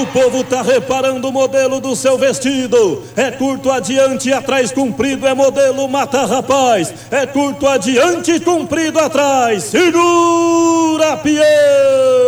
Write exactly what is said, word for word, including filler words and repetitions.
O povo tá reparando o modelo do seu vestido. É curto adiante e atrás comprido, é modelo mata rapaz. É curto adiante e comprido atrás. Segura, peão!